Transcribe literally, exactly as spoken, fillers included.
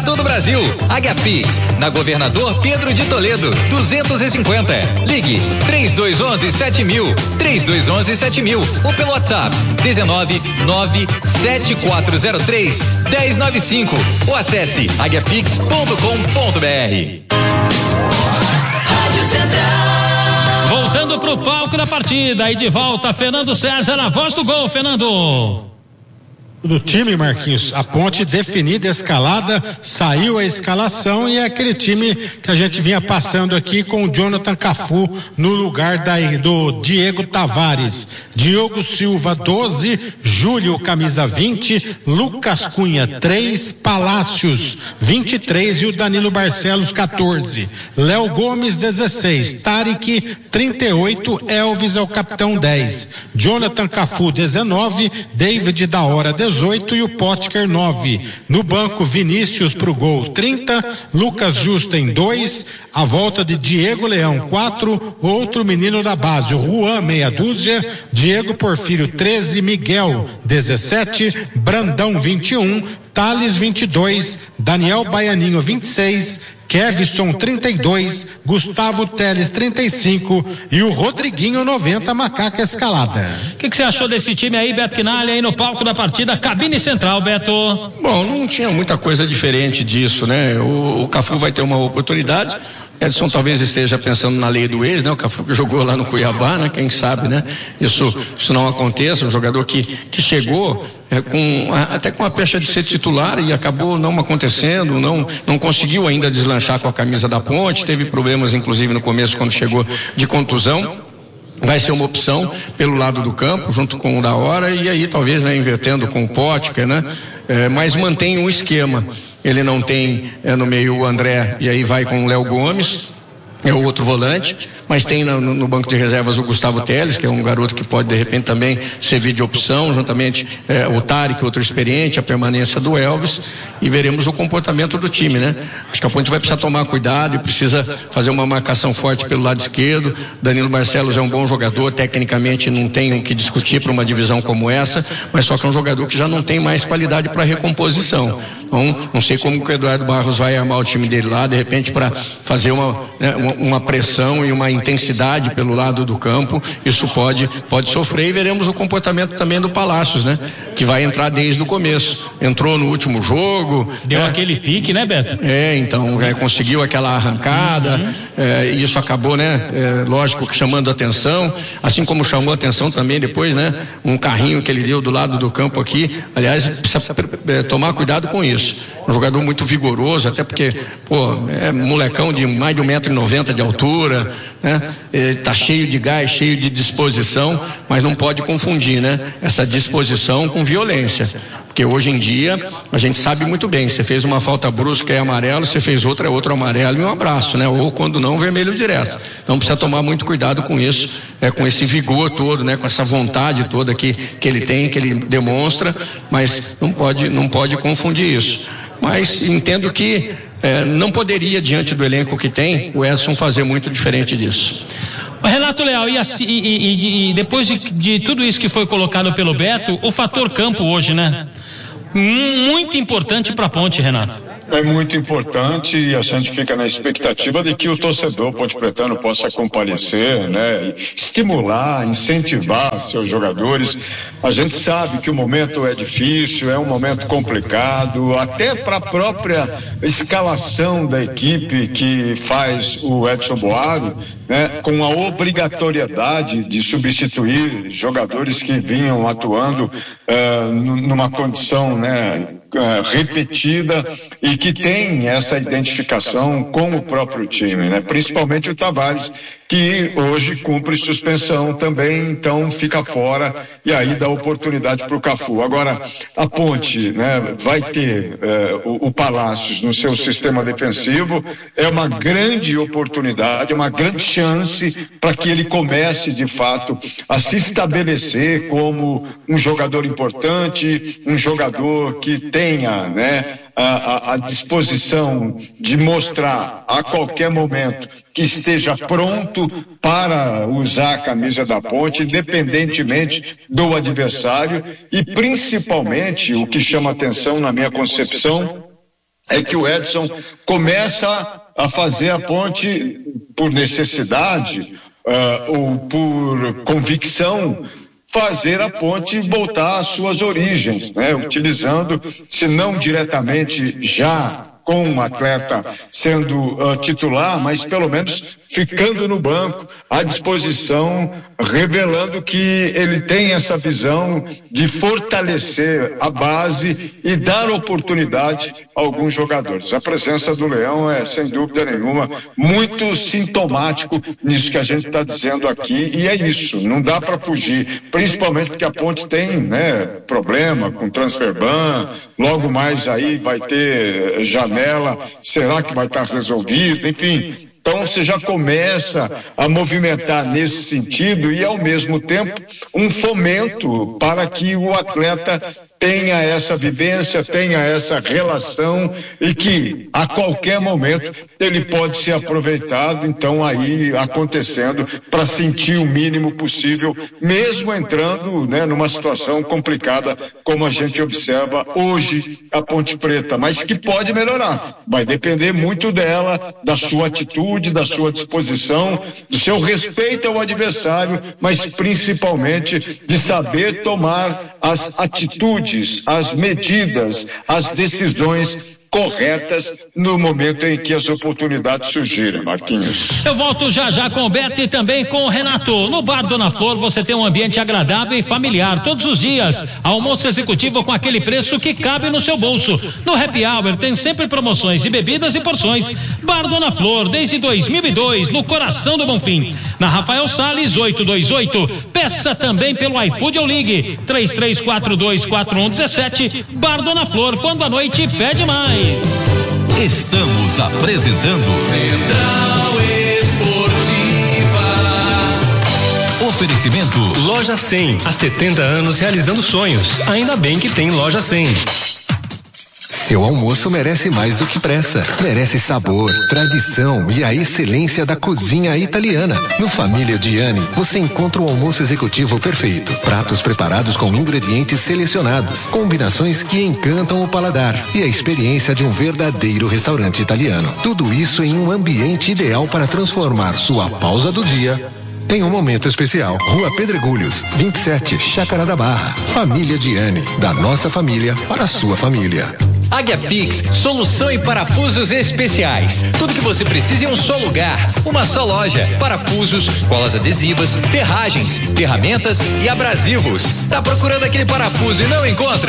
todo o Brasil. Agapix, na Governador Pedro de Toledo, duzentos e cinquenta. Ligue três dois um um sete mil, três dois um um sete mil ou pelo WhatsApp dezenove nove sete quatro zero três um zero nove cinco ou acesse agapix ponto com ponto br. Voltando pro palco da partida e de volta, Fernando César, a voz do gol, Fernando. Do time, Marquinhos, a Ponte definida, escalada, saiu a escalação e é aquele time que a gente vinha passando aqui com o Jonathan Cafu no lugar da, do Diego Tavares. Diogo Silva doze, Júlio camisa vinte, Lucas Cunha três, Palácios vinte e três e o Danilo Barcelos quatorze, Léo Gomes dezesseis, Tarek trinta e oito, Elvis é o capitão dez, Jonathan Cafu dezenove, David da Hora dezoito e o Potker nove. No banco, Vinícius pro gol trinta, Lucas Justen dois, a volta de Diego Leão quatro, outro menino da base, o Juan meia dúzia, Diego Porfírio treze, Miguel dezessete, Brandão vinte e um, Thales vinte e dois, Daniel Baianinho vinte e seis, Kevson trinta e dois, Gustavo Teles trinta e cinco e o Rodriguinho noventa, Macaca escalada. O que, que você achou desse time aí, Beto Quinalha, aí no palco da partida, cabine central, Beto? Bom, não tinha muita coisa diferente disso, né? O, o Cafu vai ter uma oportunidade. Edson talvez esteja pensando na lei do ex, né? O Cafu que jogou lá no Cuiabá, né? Quem sabe, né? Isso, isso não aconteça. Um jogador que, que chegou é, com, até com a pecha de ser titular e acabou não acontecendo, não, não conseguiu ainda deslanchar com a camisa da Ponte, teve problemas inclusive no começo quando chegou de contusão. Vai ser uma opção pelo lado do campo, junto com o da Hora, e aí talvez, né, invertendo com o Potker, né? É, mas mantém um esquema. Ele não tem é, no meio o André, e aí vai com o Léo Gomes, é o outro volante, mas tem no, no banco de reservas o Gustavo Teles, que é um garoto que pode de repente também servir de opção, juntamente é, o Tarek, outro experiente, a permanência do Elvis, e veremos o comportamento do time, né? Acho que a Ponte vai precisar tomar cuidado e precisa fazer uma marcação forte pelo lado esquerdo. Danilo Barcelos é um bom jogador, tecnicamente não tem o que discutir para uma divisão como essa, mas só que é um jogador que já não tem mais qualidade para recomposição. Então, não sei como que o Eduardo Barros vai armar o time dele lá, de repente para fazer uma, né, uma, uma pressão e uma intensidade pelo lado do campo, isso pode, pode sofrer, e veremos o comportamento também do Palácios, né? Que vai entrar desde o começo. Entrou no último jogo. Deu é, aquele pique, né, Beto? É, então, é, conseguiu aquela arrancada, uhum. é, e isso acabou, né? É, lógico que chamando atenção, assim como chamou atenção também depois, né? Um carrinho que ele deu do lado do campo aqui. Aliás, precisa é, tomar cuidado com isso. Um jogador muito vigoroso, até porque, pô, é molecão de mais de um metro e noventa de altura, né? Está cheio de gás, cheio de disposição, mas não pode confundir, né? Essa disposição com violência, porque hoje em dia a gente sabe muito bem, você fez uma falta brusca é amarelo, você fez outra é outro amarelo e um abraço, né? Ou quando não, vermelho direto. Então precisa tomar muito cuidado com isso, é, com esse vigor todo, né? Com essa vontade toda que, que ele tem, que ele demonstra, mas não pode, não pode confundir isso. Mas entendo que é, não poderia, diante do elenco que tem, o Edson fazer muito diferente disso. Renato Leal, e, assim, e, e, e depois de, de tudo isso que foi colocado pelo Beto, o fator campo hoje, né? Muito importante para a Ponte, Renato. É muito importante e a gente fica na expectativa de que o torcedor ponte-pretano possa comparecer, né? Estimular, incentivar seus jogadores. A gente sabe que o momento é difícil, é um momento complicado, até para a própria escalação da equipe que faz o Edson Boaro, né? Com a obrigatoriedade de substituir jogadores que vinham atuando uh, numa condição, né? Uh, repetida e que tem essa identificação com o próprio time, né? Principalmente o Tavares, que hoje cumpre suspensão também, então fica fora e aí dá oportunidade para o Cafu. Agora, a Ponte, né, vai ter uh, o, o Palácios no seu sistema defensivo, é uma grande oportunidade, uma grande chance para que ele comece de fato a se estabelecer como um jogador importante, um jogador que tenha, né, a, a disposição de mostrar a qualquer momento que esteja pronto para usar a camisa da Ponte, independentemente do adversário, e principalmente o que chama atenção na minha concepção é que o Edson começa a fazer a ponte por necessidade uh, ou por convicção, fazer a ponte voltar às suas origens, né? Utilizando, se não diretamente já com um atleta sendo uh, titular, mas pelo menos ficando no banco, à disposição, revelando que ele tem essa visão de fortalecer a base e dar oportunidade a alguns jogadores. A presença do Leão é, sem dúvida nenhuma, muito sintomático nisso que a gente está dizendo aqui, e é isso, não dá para fugir, principalmente porque a Ponte tem, né, problema com transfer ban, logo mais aí vai ter janela, será que vai estar resolvido, enfim. Então você já começa a movimentar nesse sentido e, ao mesmo tempo, um fomento para que o atleta tenha essa vivência, tenha essa relação e que a qualquer momento ele pode ser aproveitado, então aí acontecendo para sentir o mínimo possível, mesmo entrando, né, numa situação complicada como a gente observa hoje a Ponte Preta, mas que pode melhorar, vai depender muito dela, da sua atitude, da sua disposição, do seu respeito ao adversário, mas principalmente de saber tomar as atitudes, as medidas, as decisões corretas no momento em que as oportunidades surgirem, Marquinhos. Eu volto já já com o Beto e também com o Renato. No Bar Dona Flor você tem um ambiente agradável e familiar todos os dias. Almoço executivo com aquele preço que cabe no seu bolso. No Happy Hour tem sempre promoções de bebidas e porções. Bar Dona Flor, desde dois mil e dois, no coração do Bonfim. Na Rafael Salles, oitocentos e vinte e oito. Peça também pelo iFood ou ligue três três quatro dois quatro um um sete. Bar Dona Flor, quando a noite pede mais. Estamos apresentando Central Esportiva. Oferecimento Loja cem, há setenta anos realizando sonhos. Ainda bem que tem Loja cem. Seu almoço merece mais do que pressa. Merece sabor, tradição e a excelência da cozinha italiana. No Família Gianni, você encontra o almoço executivo perfeito. Pratos preparados com ingredientes selecionados, combinações que encantam o paladar e a experiência de um verdadeiro restaurante italiano. Tudo isso em um ambiente ideal para transformar sua pausa do dia em um momento especial. Rua Pedregulhos, vinte e sete, Chácara da Barra. Família Gianni, da nossa família para a sua família. Águia Fix, solução em parafusos especiais. Tudo que você precisa em um só lugar, uma só loja. Parafusos, colas adesivas, ferragens, ferramentas e abrasivos. Tá procurando aquele parafuso e não encontra?